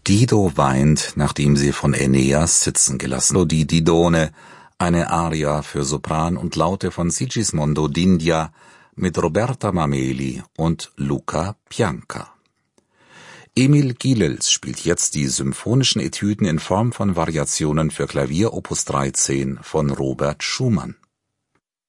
Dido weint, nachdem sie von Aeneas sitzen gelassen. Die Didone, eine Aria für Sopran und Laute von Sigismondo d'India mit Roberta Mameli und Luca Pianka. Emil Gilels spielt jetzt die symphonischen Etüden in Form von Variationen für Klavier Opus 13 von Robert Schumann.